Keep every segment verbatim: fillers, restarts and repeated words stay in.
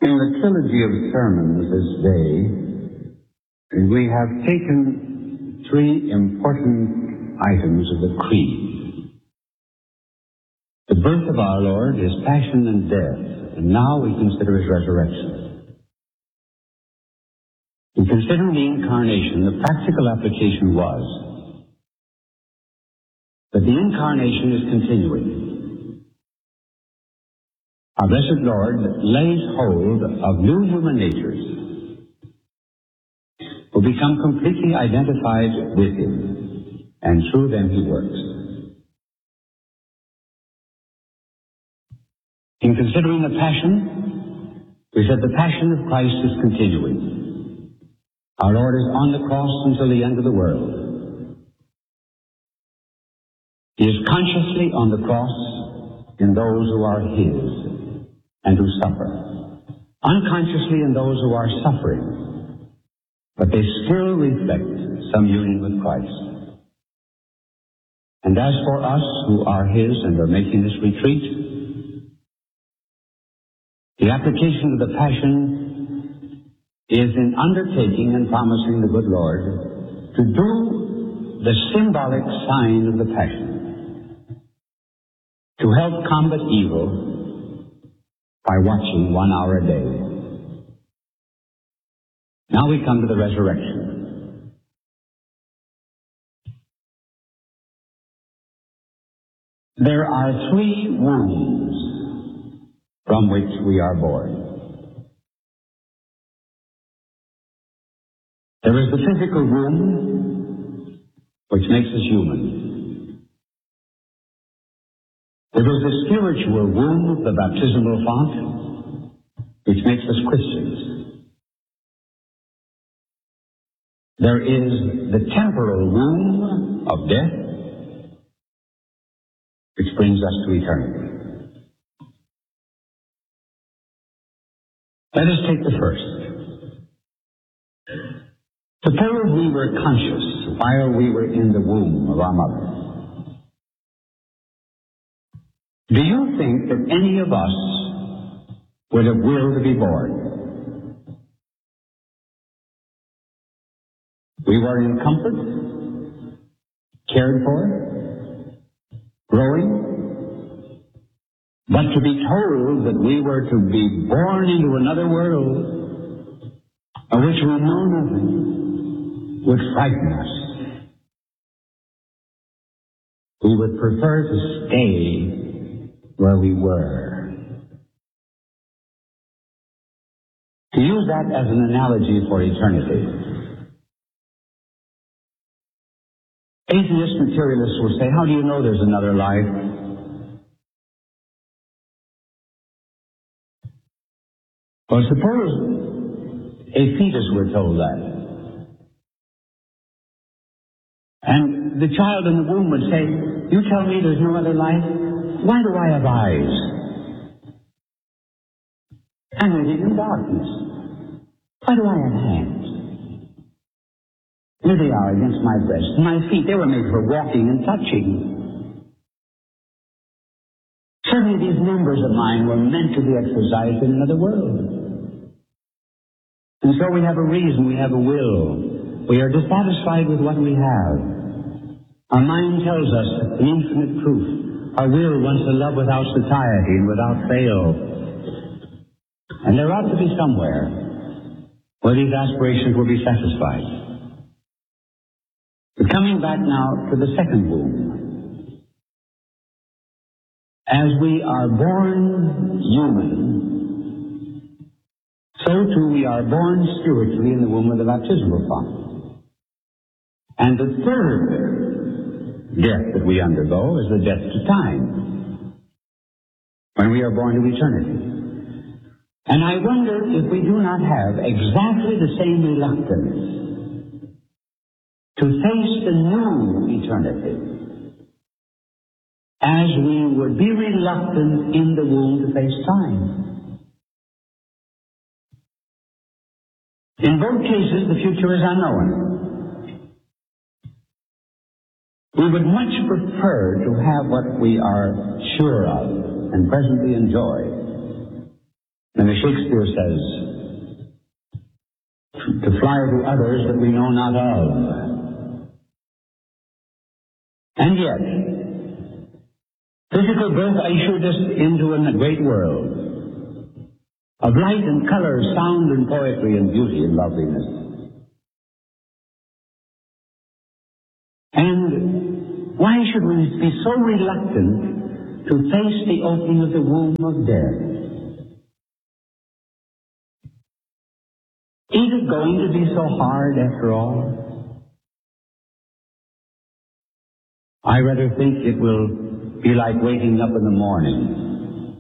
In the trilogy of sermons this day, we have taken three important items of the Creed. The birth of our Lord, His passion and death, and now we consider His resurrection. In considering the Incarnation, the practical application was that the Incarnation is continuing. Our blessed Lord lays hold of new human natures who become completely identified with Him, and through them He works. In considering the Passion, we said the Passion of Christ is continuing. Our Lord is on the cross until the end of the world. He is consciously on the cross in those who are His and who suffer, unconsciously in those who are suffering, but they still reflect some union with Christ. And as for us who are His and are making this retreat, the application of the Passion is in undertaking and promising the good Lord to do the symbolic sign of the Passion, to help combat evil by watching one hour a day. Now we come to the resurrection. There are three wombs from which we are born. There is the physical womb, which makes us human. There is the spiritual womb of the baptismal font, which makes us Christians. There is the temporal womb of death, which brings us to eternity. Let us take the first. Suppose we were conscious while we were in the womb of our mother. Do you think that any of us would have willed to be born? We were in comfort, cared for, growing, but to be told that we were to be born into another world of which we know nothing would frighten us. We would prefer to stay where we were. To use that as an analogy for eternity, atheist materialists will say, how do you know there's another life? Well, suppose a fetus were told that. And the child in the womb would say, you tell me there's no other life? Why do I have eyes? I'm living in darkness. Why do I have hands? Here they are against my breast. My feet, they were made for walking and touching. Certainly these members of mine were meant to be exercised in another world. And so we have a reason, we have a will. We are dissatisfied with what we have. Our mind tells us an infinite truth. Our will wants to love without satiety and without fail. And there ought to be somewhere where these aspirations will be satisfied. But coming back now to the second womb. As we are born human, so too we are born spiritually in the womb of the baptismal font. And the third death that we undergo is the death to time, when we are born to eternity. And I wonder if we do not have exactly the same reluctance to face the new eternity as we would be reluctant in the womb to face time. In both cases, the future is unknown. We would much prefer to have what we are sure of and presently enjoy And as Shakespeare says, to fly to others that we know not of. And yet, physical birth ushered us into a great world of light and color, sound and poetry and beauty and loveliness. And why should we be so reluctant to face the opening of the womb of death? Is it going to be so hard after all? I rather think it will be like waking up in the morning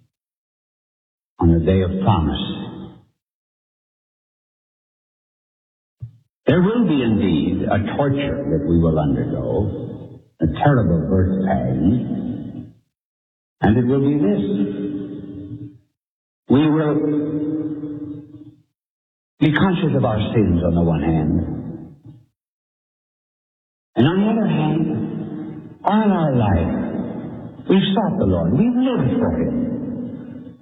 on the day of promise. There will be indeed a torture that we will undergo, a terrible birth pain, and it will be this. We will be conscious of our sins on the one hand, and on the other hand, all our life, we've sought the Lord, we've lived for Him.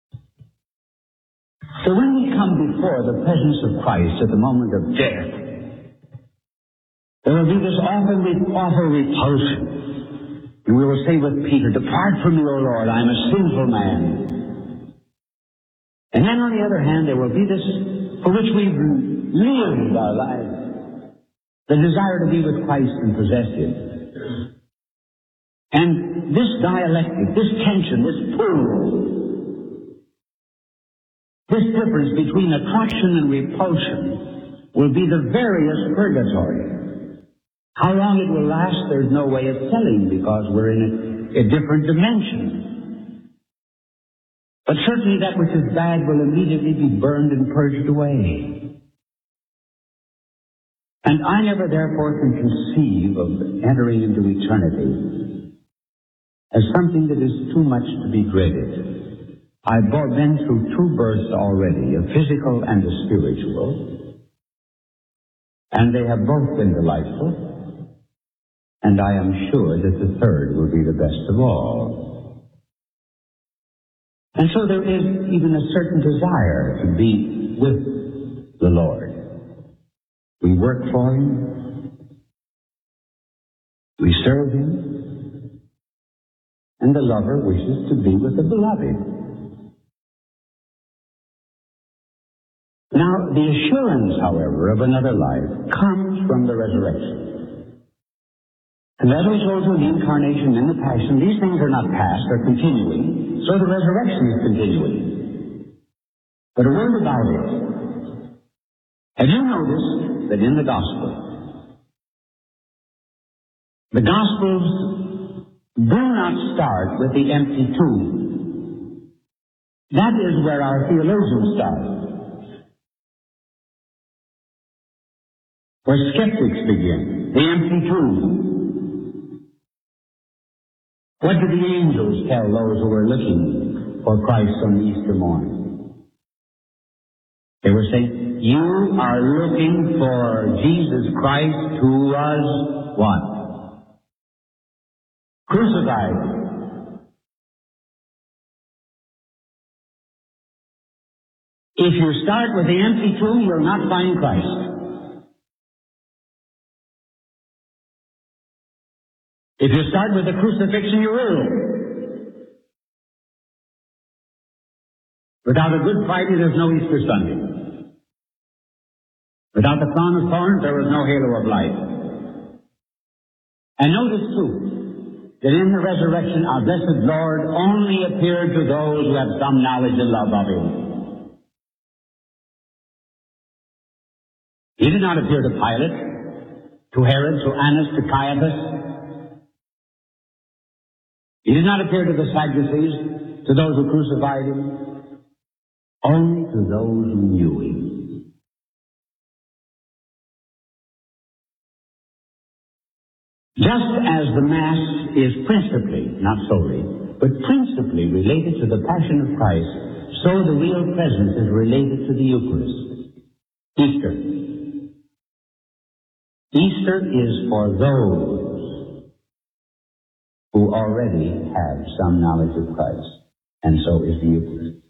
So when we come before the presence of Christ at the moment of death, there will be this awful, awful repulsion. And we will say with Peter, "Depart from me, O Lord, I am a sinful man." And then on the other hand, there will be this for which we've lived our lives, the desire to be with Christ and possess Him. And this dialectic, this tension, this pull, this difference between attraction and repulsion will be the veriest purgatory. How long it will last, there's no way of telling, because we're in a, a different dimension. But certainly that which is bad will immediately be burned and purged away. And I never therefore can conceive of entering into eternity as something that is too much to be dreaded. I've been through two births already, a physical and a spiritual, and they have both been delightful, and I am sure that the third will be the best of all. And so there is even a certain desire to be with the Lord. We work for Him, we serve Him, and the lover wishes to be with the beloved. Now, the assurance, however, of another life comes from the resurrection. And as we told you in the incarnation and the passion, these things are not past, they're continuing, so the resurrection is continuing. But a word about it. Have you noticed that in the Gospel, the Gospels do not start with the empty tomb? That is where our theologians start. Where skeptics begin, the empty tomb. What did the angels tell those who were looking for Christ on Easter morning? They were saying, "You are looking for Jesus Christ who was" what? "Crucified." If you start with the empty tomb, you'll not find Christ. If you start with the crucifixion, you will. Without a Good Friday, there's no Easter Sunday. Without the crown of thorns, there was no halo of light. And notice, too, that in the resurrection, our blessed Lord only appeared to those who have some knowledge and love of Him. He did not appear to Pilate, to Herod, to Annas, to Caiaphas. He did not appear to the Sadducees, to those who crucified Him, only to those who knew Him. Just as the Mass is principally, not solely, but principally related to the Passion of Christ, so the real presence is related to the Eucharist. Easter. Easter is for those who already have some knowledge of Christ, and so is the Eucharist.